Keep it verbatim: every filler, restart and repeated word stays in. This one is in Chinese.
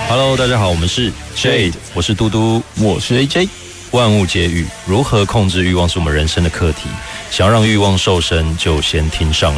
Hello， 大家好，我们是 Jade， 我是嘟嘟， 我是 A J。 万物皆欲，如何控制欲望是我们人生的课题。想要让欲望瘦身，就先听上